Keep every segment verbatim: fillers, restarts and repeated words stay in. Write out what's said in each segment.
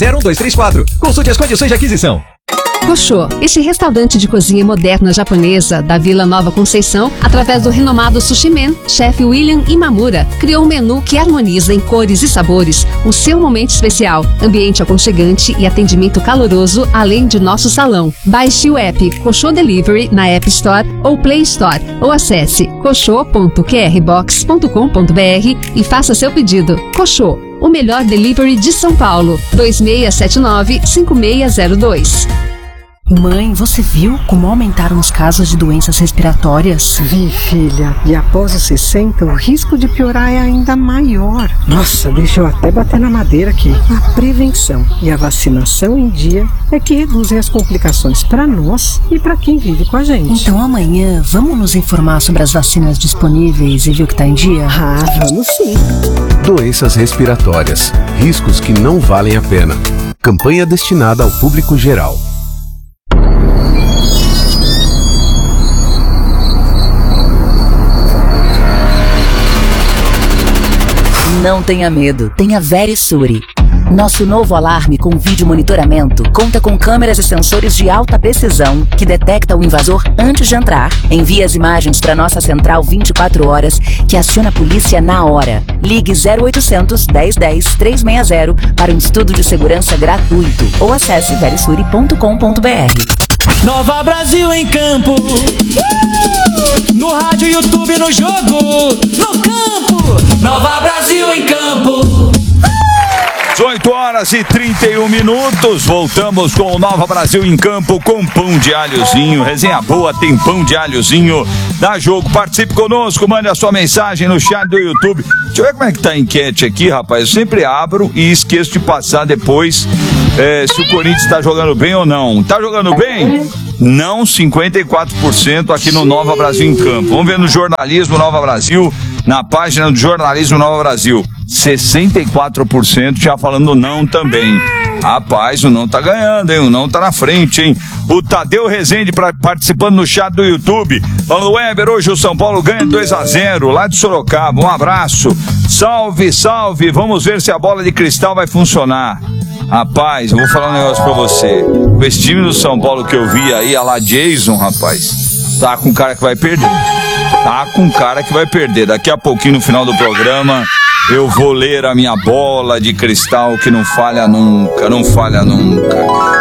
zero um dois três quatro. Consulte as condições de aquisição. Koshô, este restaurante de cozinha moderna japonesa da Vila Nova Conceição, através do renomado Sushi Man, chefe William Imamura, criou um menu que harmoniza em cores e sabores o seu momento especial, ambiente aconchegante e atendimento caloroso, além de nosso salão. Baixe o app Koshô Delivery na App Store ou Play Store, ou acesse koshô ponto q r box ponto com ponto b r e faça seu pedido. Koshô, o melhor delivery de São Paulo. dois seis sete nove, cinco seis zero dois. Mãe, você viu como aumentaram os casos de doenças respiratórias? Vi, filha. E após os sessenta, o risco de piorar é ainda maior. Nossa, deixa eu até bater na madeira aqui. A prevenção e a vacinação em dia é que reduzem as complicações para nós e para quem vive com a gente. Então amanhã, vamos nos informar sobre as vacinas disponíveis e ver o que está em dia? Ah, vamos sim. Doenças respiratórias. Riscos que não valem a pena. Campanha destinada ao público geral. Não tenha medo, tenha Verisure. Nosso novo alarme com vídeo monitoramento conta com câmeras e sensores de alta precisão que detecta o invasor antes de entrar, envia as imagens para nossa central vinte e quatro horas, que aciona a polícia na hora. Ligue zero oitocentos, dez dez, trezentos e sessenta para um estudo de segurança gratuito ou acesse verisure ponto com ponto b r. Nova Brasil em campo, no rádio, YouTube, no jogo, no campo. Nova Brasil em campo. dezoito horas e trinta e um minutos, voltamos com o Nova Brasil em campo com pão de alhozinho, resenha boa, tem pão de alhozinho, dá jogo, participe conosco, mande a sua mensagem no chat do YouTube. Deixa eu ver como é que tá a enquete aqui, rapaz, eu sempre abro e esqueço de passar depois é, se o Corinthians tá jogando bem ou não. Tá jogando bem? Não, cinquenta e quatro por cento aqui no Nova Brasil em campo. Vamos ver no Jornalismo Nova Brasil, na página do Jornalismo Nova Brasil, sessenta e quatro por cento já falando não também. Rapaz, o não tá ganhando, hein? O não tá na frente, hein? O Tadeu Rezende pra, participando no chat do YouTube. Falando, Weber, hoje o São Paulo ganha dois a zero lá de Sorocaba. Um abraço. Salve, salve. Vamos ver se a bola de cristal vai funcionar. Rapaz, eu vou falar um negócio pra você. Com esse time do São Paulo que eu vi aí, a lá Jason, rapaz, tá com cara que vai perder. Tá com cara que vai perder. Daqui a pouquinho, no final do programa, eu vou ler a minha bola de cristal que não falha nunca, não falha nunca.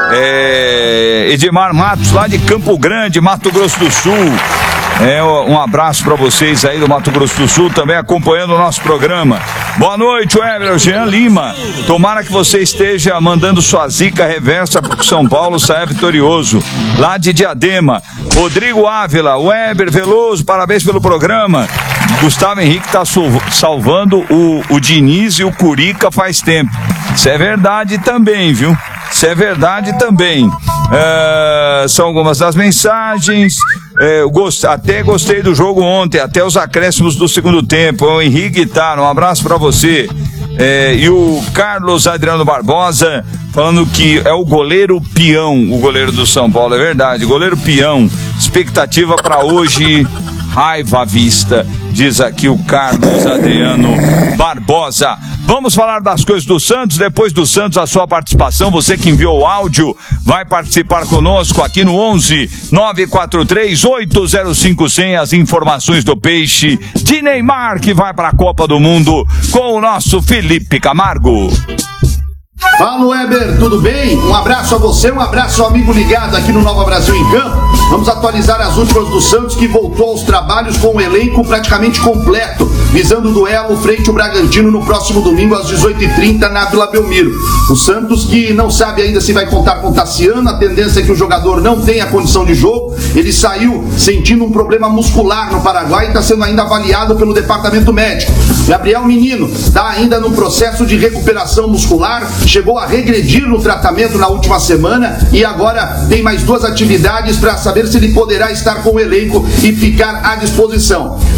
É, Edmar Matos, lá de Campo Grande, Mato Grosso do Sul. É, um abraço para vocês aí do Mato Grosso do Sul, também acompanhando o nosso programa. Boa noite, Weber, Jean Lima. Tomara que você esteja mandando sua zica reversa para o São Paulo saia vitorioso. Lá de Diadema. Rodrigo Ávila, Weber Veloso, parabéns pelo programa. Gustavo Henrique está salvando o, o Diniz e o Curica faz tempo. Isso é verdade também, viu? Isso é verdade também. É, são algumas das mensagens. É, eu gost, até gostei do jogo ontem, até os acréscimos do segundo tempo. O Henrique tá, um abraço pra você. É, e o Carlos Adriano Barbosa falando que é o goleiro peão, o goleiro do São Paulo, é verdade, goleiro peão. Expectativa pra hoje, raiva à vista, diz aqui o Carlos Adriano Barbosa. Vamos falar das coisas do Santos, depois do Santos a sua participação, você que enviou o áudio, vai participar conosco aqui no onze, nove quatro três, oito zero cinco, cem, as informações do Peixe, de Neymar que vai para a Copa do Mundo com o nosso Felipe Camargo. Fala, Weber, tudo bem? Um abraço a você, um abraço ao amigo ligado aqui no Nova Brasil em Campo. Vamos atualizar as últimas do Santos, que voltou aos trabalhos com o elenco praticamente completo, visando o duelo frente ao Bragantino no próximo domingo às dezoito e trinta na Vila Belmiro. O Santos, que não sabe ainda se vai contar com o Tassiano, a tendência é que o jogador não tenha condição de jogo. Ele saiu sentindo um problema muscular no Paraguai e está sendo ainda avaliado pelo departamento médico. Gabriel Menino está ainda no processo de recuperação muscular, chegou a regredir no tratamento na última semana e agora tem mais duas atividades para saber se ele poderá estar com o elenco e ficar à disposição.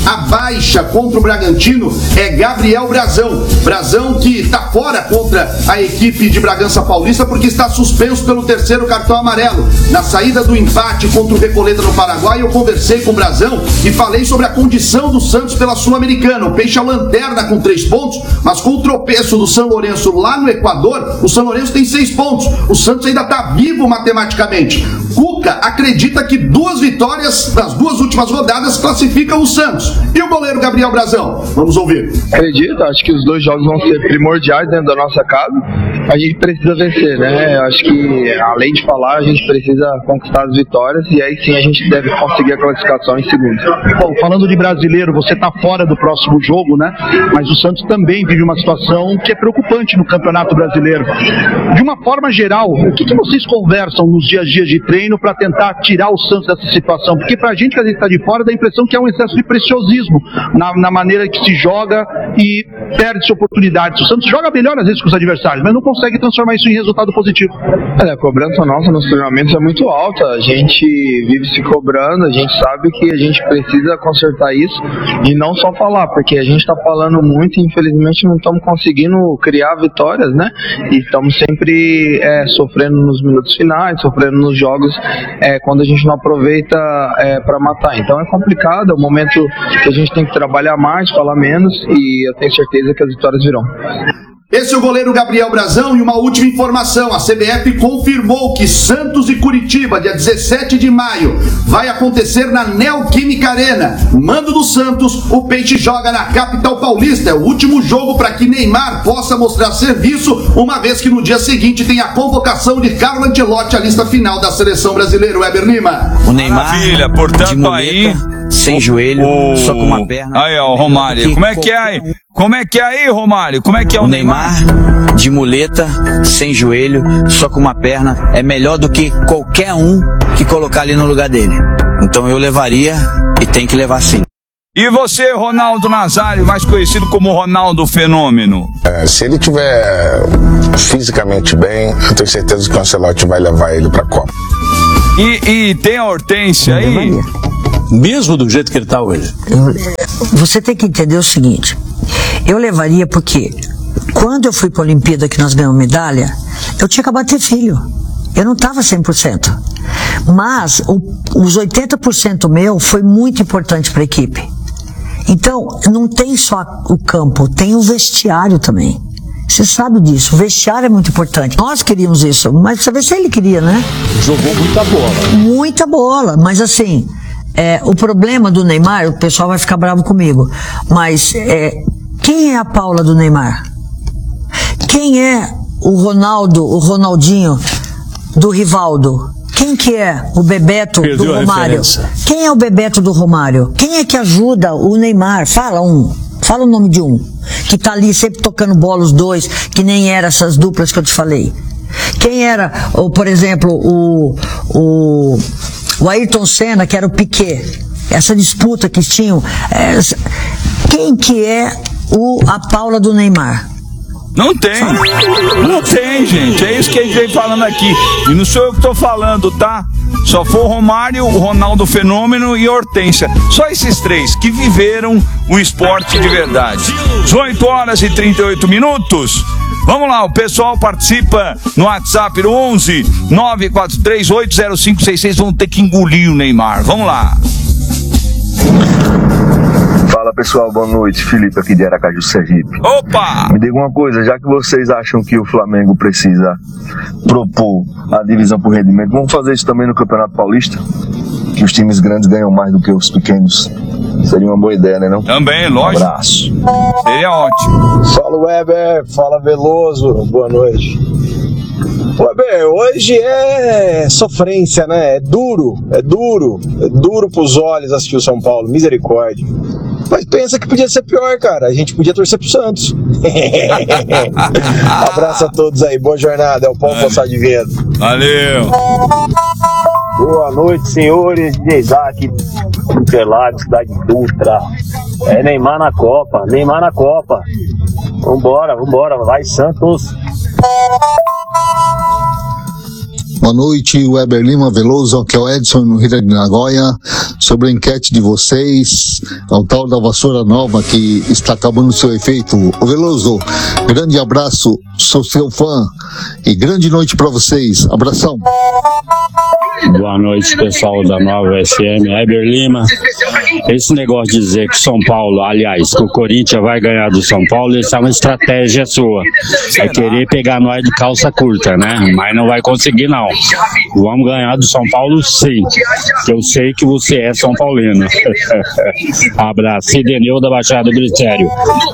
A baixa contra o Bragantino é Gabriel Brazão. Brazão que está fora contra a equipe de Bragança Paulista porque está suspenso pelo terceiro cartão amarelo. Na saída do empate contra o Recoleta no Paraguai, eu conversei com o Brazão e falei sobre a condição do Santos pela Sul-Americana. O Peixe é a lanterna com três pontos, mas com o tropeço do São Lourenço lá no Equador, o São Lourenço tem seis pontos. O Santos ainda está vivo matematicamente. Cuca acredita que duas vitórias nas duas últimas rodadas classificam o Santos. E o goleiro Gabriel Brazão? Vamos ouvir. Acredito, acho que os dois jogos vão ser primordiais dentro da nossa casa. A gente precisa vencer, né? Eu acho que, além de falar, a gente precisa conquistar as vitórias e aí sim a gente deve conseguir a classificação em segundo. Bom, falando de brasileiro, você está fora do próximo jogo, né? Mas o Santos também vive uma situação que é preocupante no Campeonato Brasileiro. De uma forma geral, o que, que vocês conversam nos dias a dias de treino para tentar tirar o Santos dessa situação? Porque pra gente que a gente está de fora, dá a impressão que é um excesso de preciosismo na, na maneira que se joga e perde-se oportunidades. O Santos joga melhor às vezes com os adversários, mas não consegue transformar isso em resultado positivo. É, a cobrança nossa nos treinamentos é muito alta, a gente vive se cobrando, a gente sabe que a gente precisa consertar isso e não só falar, porque a gente está falando muito e infelizmente não estamos conseguindo criar vitórias, né? E estamos sempre é, sofrendo nos minutos finais, sofrendo nos jogos é, quando a gente não aproveita é, para matar. Então é complicado, é um momento que a gente tem que trabalhar mais, falar menos e eu tenho certeza que as vitórias virão. Esse é o goleiro Gabriel Brazão. E uma última informação, a C B F confirmou que Santos e Curitiba, dia dezessete de maio, vai acontecer na Neoquímica Arena. Mando do Santos, o Peixe joga na capital paulista. É o último jogo para que Neymar possa mostrar serviço, uma vez que no dia seguinte tem a convocação de Carlo Ancelotti, a lista final da seleção brasileira. Weber Lima. O Neymar, Maravilha, portanto, de muleta, aí sem joelho, o... só com uma perna. Aí, ó, Romário, como é que é aí? Como é que é aí, Romário? Como é que é o, o Neymar? Neymar, de muleta, sem joelho, só com uma perna, é melhor do que qualquer um que colocar ali no lugar dele. Então eu levaria e tem que levar sim. E você, Ronaldo Nazário, mais conhecido como Ronaldo Fenômeno? É, se ele tiver fisicamente bem, eu tenho certeza que o Ancelotti vai levar ele pra Copa. E, e tem a Hortência aí? Mesmo do jeito que ele está hoje. Eu, você tem que entender o seguinte, eu levaria porque quando eu fui para a Olimpíada que nós ganhamos medalha, eu tinha acabado de ter filho, eu não estava cem por cento, mas o, os oitenta por cento meu foi muito importante para a equipe. Então não tem só o campo, tem o vestiário também. Você sabe disso, o vestiário é muito importante. Nós queríamos isso, mas você vê se ele queria, né? Jogou muita bola. Muita bola, mas assim, é, o problema do Neymar, o pessoal vai ficar bravo comigo, mas é, quem é a Paula do Neymar? Quem é o Ronaldo, o Ronaldinho do Rivaldo? Quem que é o Bebeto Perdeu do Romário? Quem é o Bebeto do Romário? Quem é que ajuda o Neymar? Fala um. Fala o nome de um. Que tá ali sempre tocando bola os dois, que nem eram essas duplas que eu te falei. Quem era, ou, por exemplo, o, o, o Ayrton Senna, que era o Piquet. Essa disputa que tinham. É, quem que é o, a Paula do Neymar? Não tem, não tem, gente, é isso que a gente vem falando aqui, e não sou eu que tô falando, tá? Só foi o Romário, o Ronaldo Fenômeno e a Hortência, só esses três que viveram o esporte de verdade. dezoito horas e trinta e oito minutos, vamos lá, o pessoal participa no WhatsApp no onze nove quatro três oito zero cinco seis seis, vão ter que engolir o Neymar, vamos lá. Fala pessoal, boa noite, Felipe aqui de Aracaju, Sergipe. Opa! Me diga uma coisa, já que vocês acham que o Flamengo precisa propor a divisão por rendimento, vamos fazer isso também no Campeonato Paulista? Que os times grandes ganham mais do que os pequenos. Seria uma boa ideia, né não? Também, lógico. Um abraço. Seria ótimo. Fala Weber, fala Veloso, boa noite. Weber, hoje é sofrência, né? É duro, é duro, é duro pros olhos assistir o São Paulo, misericórdia. Mas pensa que podia ser pior, cara. A gente podia torcer pro Santos. Abraço a todos aí, boa jornada. É o Paulo Poçar de Vento. Valeu. Boa noite, senhores. D J Isaac, Interlagos, Cidade Dutra. É Neymar na Copa, Neymar na Copa. Vambora, vambora, vai Santos. Boa noite, Weber Lima, Veloso, aqui é o Edson, no Rio de Nagoya. sobre a enquete de vocês, ao tal da vassoura nova que está acabando seu efeito. Ô Veloso, grande abraço, sou seu fã e grande noite para vocês. Abração. Boa noite, pessoal da Nova F M. Heber Lima. Esse negócio de dizer que São Paulo, aliás, que o Corinthians vai ganhar do São Paulo, isso é uma estratégia sua. É querer pegar nós de calça curta, né? Mas não vai conseguir, não. Vamos ganhar do São Paulo, sim. Que eu sei que você é São Paulino. Abraço. Cideneu da Baixada Glicério.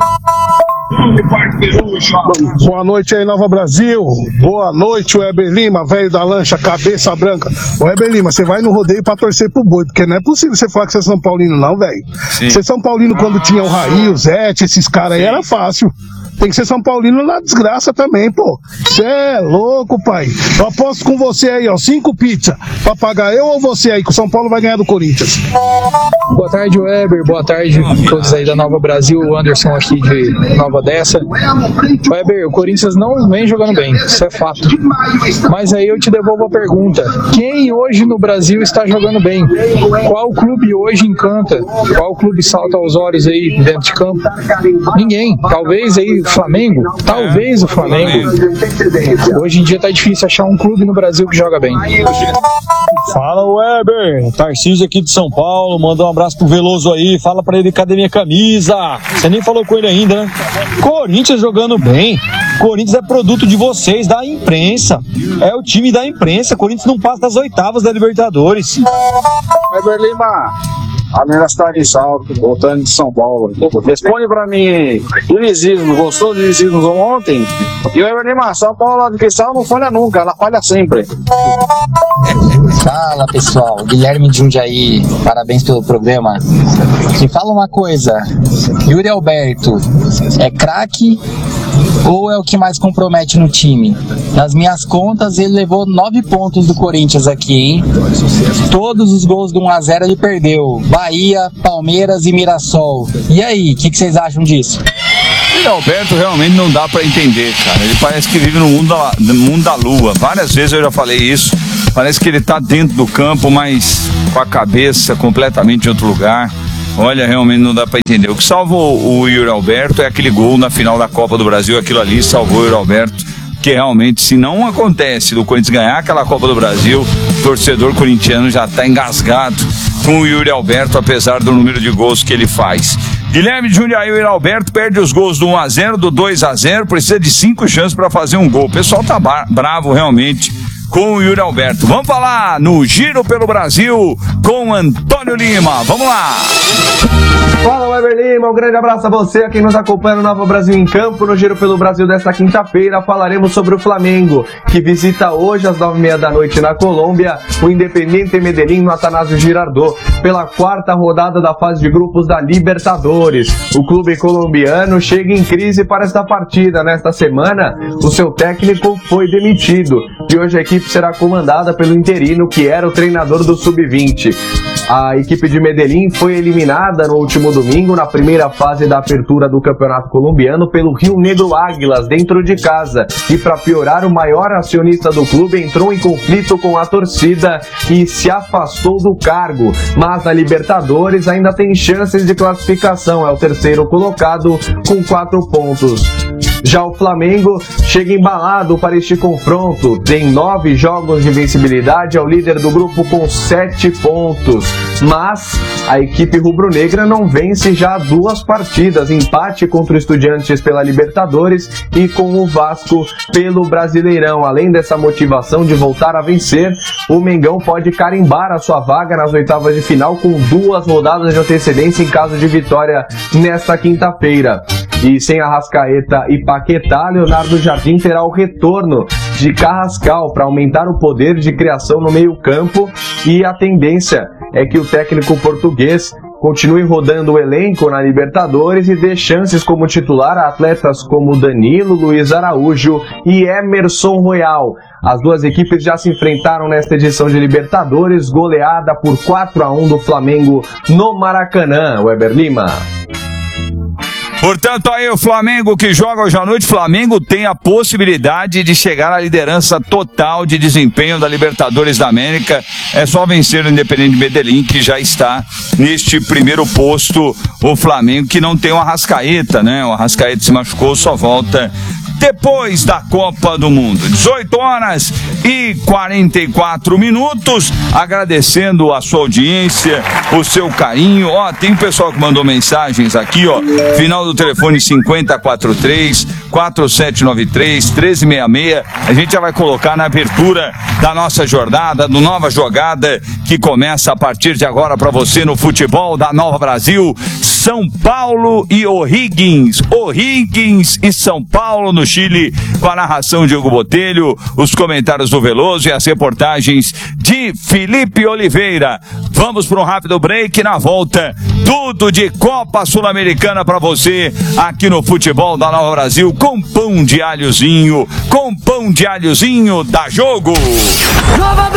Boa noite aí, Nova Brasil. Boa noite, o Heber Lima, velho da lancha, cabeça branca. O Heber Lima, você vai no rodeio pra torcer pro boi, porque não é possível você falar que você é São Paulino, não, velho. Você é São Paulino quando tinha o Raí, o Zete, esses caras aí, era fácil. Tem que ser São Paulino na desgraça também, pô. Você é louco, pai. Eu aposto com você aí, ó, cinco pizzas pra pagar eu ou você aí, que o São Paulo vai ganhar do Corinthians. Boa tarde, Weber. Boa tarde a todos aí da Nova Brasil. O Anderson aqui de Nova Dessa. Weber, o Corinthians não vem jogando bem, isso é fato. Mas aí eu te devolvo a pergunta. Quem hoje no Brasil está jogando bem? Qual clube hoje encanta? Qual clube salta aos olhos aí dentro de campo? Ninguém. Talvez aí Flamengo, talvez o Flamengo. Hoje em dia tá difícil achar um clube no Brasil que joga bem. Fala, Weber, Tarcísio aqui de São Paulo, manda um abraço pro Veloso aí, fala pra ele cadê minha camisa. Você nem falou com ele ainda, né? Corinthians jogando bem. Corinthians é produto de vocês, da imprensa. É o time da imprensa. Corinthians não passa das oitavas da Libertadores. Weber Lima, a minha cidade de Salto, voltando de São Paulo. Responde pra mim, dinizismo, gostou do dinizismo ontem? E o Weber Lima, São Paulo de Cristal não falha nunca, ela falha sempre. Fala, pessoal, Guilherme de Jundiaí, parabéns pelo programa. Me fala uma coisa, Yuri Alberto é craque ou é o que mais compromete no time? Nas minhas contas, ele levou nove pontos do Corinthians aqui, hein? Todos os gols do um a zero ele perdeu. Bahia, Palmeiras e Mirassol. E aí, o que, que vocês acham disso? O Alberto realmente não dá pra entender, cara. Ele parece que vive no mundo da, no mundo da lua. Várias vezes eu já falei isso. Parece que ele tá dentro do campo, mas com a cabeça completamente em outro lugar. Olha, realmente não dá pra entender. O que salvou o Yuri Alberto é aquele gol na final da Copa do Brasil. Aquilo ali salvou o Yuri Alberto. Que realmente, se não acontece do Corinthians ganhar aquela Copa do Brasil, o torcedor corintiano já tá engasgado com o Yuri Alberto, apesar do número de gols que ele faz. Guilherme de Jundiaí, o Yuri Alberto perde os gols do um a zero, do dois a zero, precisa de cinco chances para fazer um gol. O pessoal tá bravo realmente com o Yuri Alberto. Vamos falar no Giro pelo Brasil com Antônio Lima. Vamos lá! Fala, Weber Lima, um grande abraço a você, a quem nos acompanha no Nova Brasil em Campo. No Giro pelo Brasil desta quinta-feira falaremos sobre o Flamengo, que visita hoje às nove e meia da noite na Colômbia o Independiente Medellín no Atanásio Girardot, pela quarta rodada da fase de grupos da Libertadores. O clube colombiano chega em crise para esta partida. Nesta semana, o seu técnico foi demitido e hoje a equipe será comandada pelo interino, que era o treinador do sub vinte. A equipe de Medellín foi eliminada no último domingo na primeira fase da abertura do Campeonato Colombiano pelo Rio Negro Águilas, dentro de casa. E para piorar, o maior acionista do clube entrou em conflito com a torcida e se afastou do cargo. Mas na Libertadores ainda tem chances de classificação, é o terceiro colocado com quatro pontos. Já o Flamengo chega embalado para este confronto, tem nove jogos de invencibilidade, é o líder do grupo com sete pontos, mas a equipe rubro-negra não vence já há duas partidas, empate contra o Estudiantes pela Libertadores e com o Vasco pelo Brasileirão. Além dessa motivação de voltar a vencer, o Mengão pode carimbar a sua vaga nas oitavas de final com duas rodadas de antecedência em caso de vitória nesta quinta-feira. E sem Arrascaeta e Paquetá, Leonardo Jardim terá o retorno de Carrascal para aumentar o poder de criação no meio-campo, e a tendência é que o técnico português continue rodando o elenco na Libertadores e dê chances como titular a atletas como Danilo, Luiz Araújo e Emerson Royal. As duas equipes já se enfrentaram nesta edição de Libertadores, goleada por quatro a um do Flamengo no Maracanã. Weber Lima. Portanto, aí o Flamengo que joga hoje à noite, Flamengo tem a possibilidade de chegar à liderança total de desempenho da Libertadores da América. É só vencer o Independiente Medellín, que já está neste primeiro posto. O Flamengo que não tem o Arrascaeta, né? O Arrascaeta se machucou, só volta depois da Copa do Mundo. dezoito horas e quarenta e quatro minutos. Agradecendo a sua audiência, o seu carinho. Ó, tem pessoal que mandou mensagens aqui, ó. Final do telefone cinquenta, quarenta e três, quatro sete nove três, treze sessenta e seis. A gente já vai colocar na abertura da nossa jornada, do Nova Jogada, que começa a partir de agora para você no futebol da Nova Brasil. São Paulo e O'Higgins. O'Higgins e São Paulo no Chile, com a narração de Hugo Botelho, os comentários do Veloso e as reportagens de Felipe Oliveira. Vamos para um rápido break. Na volta, tudo de Copa Sul-Americana para você aqui no futebol da Nova Brasil, com pão de alhozinho, com pão de alhozinho da Jogo. Nova